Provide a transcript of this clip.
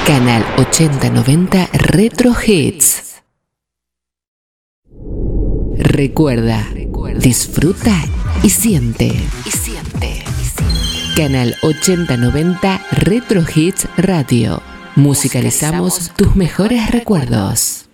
Canal 8090 Retro Hits. Recuerda, disfruta y siente. Canal 8090 Retro Hits Radio. Musicalizamos tus mejores recuerdos.